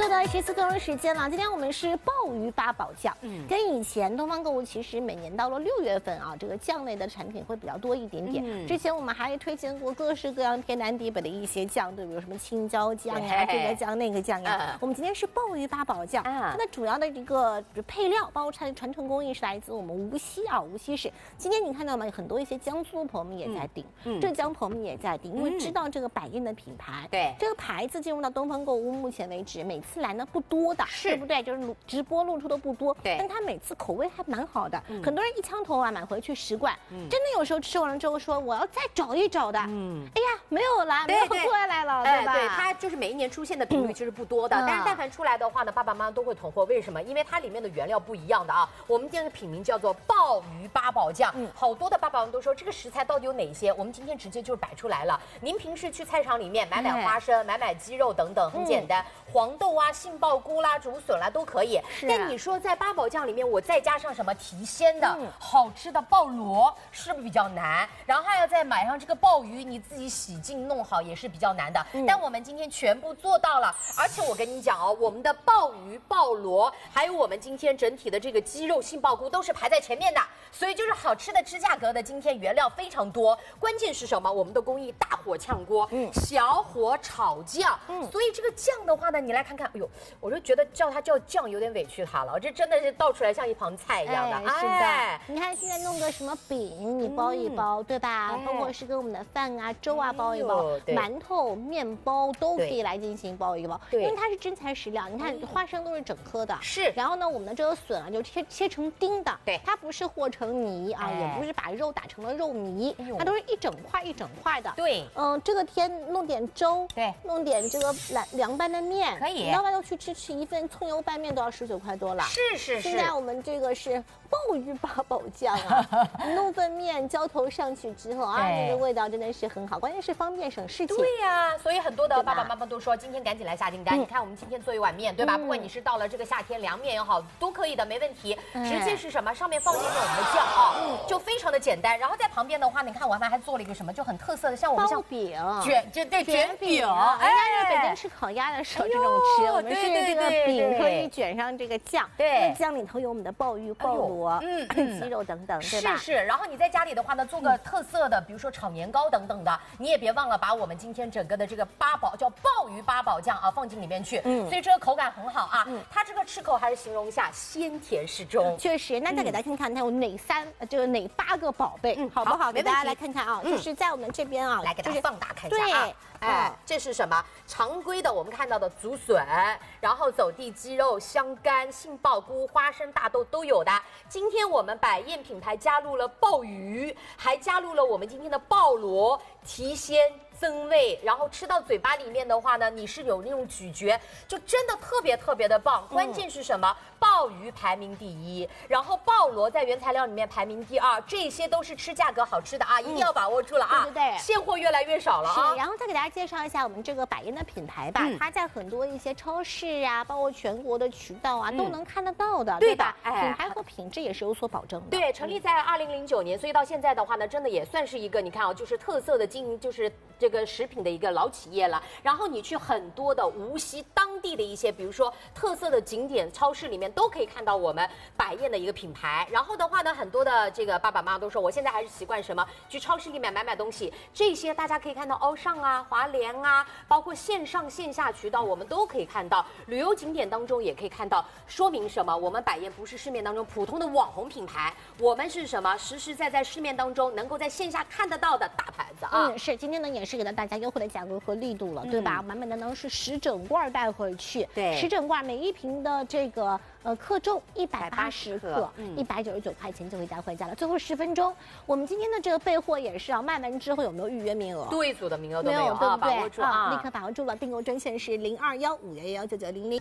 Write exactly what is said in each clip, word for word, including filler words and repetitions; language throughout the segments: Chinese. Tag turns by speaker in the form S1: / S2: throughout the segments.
S1: 又到十四分钟时间了，今天我们是鲍鱼八宝酱。嗯，跟以前东方购物其实每年到了六月份啊，这个酱类的产品会比较多一点点。嗯、之前我们还推荐过各式各样天南地北的一些酱，对，比如什么青椒酱呀、这个酱那个酱呀。嗯、我们今天是鲍鱼八宝酱，嗯、它的主要的一个配料，包括传传承工艺是来自我们无锡啊，无锡市。今天你看到吗？很多一些江苏朋友们也在订，嗯、浙江朋友们也在订，因为知道这个百宴的品牌，对、嗯、这个牌子进入到东方购物，目前为止每次来呢不多的，是对不对？就是直播露出的不多，对，但它每次口味还蛮好的，嗯、很多人一枪头啊买回去十罐，嗯、真的有时候吃完了之后说我要再找一找的，嗯，哎呀没有啦，没有过来了，对吧？
S2: 对，它就是每一年出现的频率其实不多的，嗯、但是但凡出来的话呢，爸爸妈妈都会囤货，为什么？因为它里面的原料不一样的啊。我们今天的品名叫做鲍鱼八宝酱，嗯、好多的爸爸们都说这个食材到底有哪些？我们今天直接就是摆出来了。您平时去菜场里面买买花生、买买鸡肉等等，很简单，嗯、黄豆啊、杏鲍菇啦、竹笋啦都可以。但你说在八宝酱里面，我再加上什么提鲜的、嗯、好吃的鲍螺，是不是比较难？然后还要再买上这个鲍鱼，你自己洗净弄好也是比较难的。嗯、但我们今天全部做到了，而且我跟你讲哦，我们的鲍鱼、鲍螺，还有我们今天整体的这个鸡肉、杏鲍菇都是排在前面的，所以就是好吃的吃价格的。今天原料非常多，关键是什么？我们的工艺大火炝锅，嗯、小火炒酱，嗯、所以这个酱的话呢，你来看看，哎呦，我就觉得叫它叫酱有点委屈它了，这真的是倒出来像一盘菜一样的。
S1: 哎，是的，哎、你看现在弄个什么饼，你包一包，嗯、对吧？哎、包括是跟我们的饭啊、粥啊包一包，哎、馒头、面包都可以来进行包一包，因为它是真材实料。你看花生都是整颗的，是，然后呢，我们的这个笋啊就切切成丁的，对，它不是和成泥啊，哎、也不是把肉打成了肉糜，哎、它都是一整块一整块的。对，嗯、呃，这个天弄点粥，对，弄点这个凉凉拌的面，可以。你到外头去吃吃一份葱油拌面都要十九块多了。是是是。现在我们这个是鲍鱼八宝酱啊，弄份面浇头上去之后啊，那个味道真的是很好，关键是方便省事情。
S2: 对呀、啊，所以很多的爸爸妈妈都说今天赶紧来下订单。嗯、你看我们今天做一碗面，对吧？嗯、不管你是到了这个夏天凉面也好，都可以的，没问题。直接是什么？上面放进去我们的酱啊，嗯、就非常的简单。然后在旁边的话，你看我们还做了一个什么，就很特色的，像我们像
S1: 饼
S2: 卷，这对卷饼，
S1: 人家是北京吃烤鸭的时候这种吃，我们是这个饼可以卷上这个酱，对，酱里头有我们的鲍鱼、鲍螺、嗯、鸡肉等等，对吧？
S2: 是是。然后你在家里的话呢，做个特色的，比如说炒年糕等等的，你也别忘了把我们今天整个的这个八宝叫鲍鱼八宝酱啊放进里面去，嗯，所以这个口感很好啊。嗯，它这个吃口还是形容一下鲜甜适中，
S1: 确实。那再给大家看看它有哪三，这个哪八个宝贝，嗯，好不好？给大家来看看啊，就是在我们这边啊，
S2: 来给大家放大看一下啊。哎，这是什么？常规的我们看到的竹笋，然后走地鸡肉、香干、杏鲍菇、花生、大豆都有的。今天我们百宴品牌加入了鲍鱼，还加入了我们今天的鲍螺，提鲜增味，然后吃到嘴巴里面的话呢，你是有那种咀嚼，就真的特别特别的棒。关键是什么？嗯、鲍鱼排名第一，然后鲍螺在原材料里面排名第二，这些都是吃价格好吃的啊，一定要把握住了啊！
S1: 对对对，
S2: 现货越来越少了啊。
S1: 然后再给大家介绍一下我们这个百宴的品牌吧，嗯、它在很多一些超市啊，包括全国的渠道啊，嗯、都能看得到的，对吧？哎，品牌和品质也是有所保证的。
S2: 对，成立在二零零九年，所以到现在的话呢，真的也算是一个你看啊，就是特色的经营，就是这个食品的一个老企业了。然后你去很多的无锡当地的一些，比如说特色的景点超市里面，都可以看到我们百宴的一个品牌。然后的话呢，很多的这个爸爸妈妈都说，我现在还是习惯什么，去超市里面买买东西。这些大家可以看到欧尚啊、华联啊，包括线上线下渠道，我们都可以看到。旅游景点当中也可以看到，说明什么？我们百宴不是市面当中普通的网红品牌，我们是什么？实实在在市面当中能够在线下看得到的大牌子啊！
S1: 嗯，是今天呢也是给到大家优惠的价格和力度了，嗯、对吧？满满的呢是十整罐带回去，对，十整罐每一瓶的这个呃克重一百八十克，一百九十九块钱就可以带回家了。最后十分钟，我们今天的这个备货也是啊，卖完之后有没有预约名额？
S2: 对组的名额都没有，
S1: 没有对不对？
S2: 把握住啊，
S1: 立刻把握住了。订购专线是零二幺五幺幺九九零零。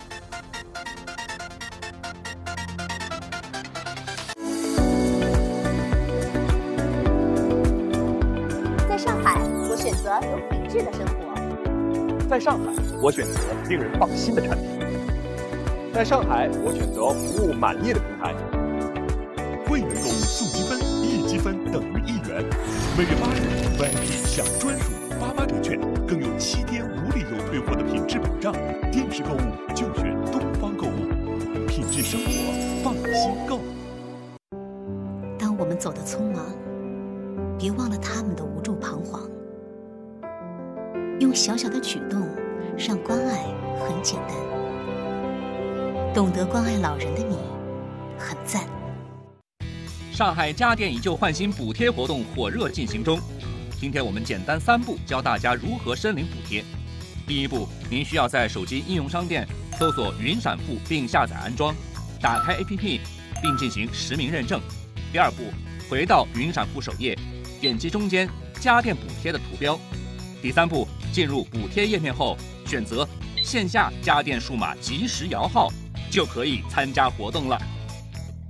S1: 在上海，我选择有品质的生活。
S3: 在上海，我选择令人放心的产品。在上海，我选择服务满意的平台。会员购物送积分，一积分等于一元。每月八日 ，V I P 享专属八
S4: 八八折券，更有七天无理由退货的品质保障。电视购物就选东方购物，品质生活，放心购。
S5: 当我们走得匆忙，别忘了他们的无助彷徨。用小小的举动，让关爱很简单。懂得关爱老人的你，很赞。
S6: 上海家电以旧换新补贴活动火热进行中，今天我们简单三步教大家如何申领补贴。第一步，您需要在手机应用商店搜索云闪付并下载安装，打开 A P P 并进行实名认证。第二步，回到云闪付首页，点击中间家电补贴的图标。第三步，进入补贴页面后，选择线下家电数码即时摇号，就可以参加活动了。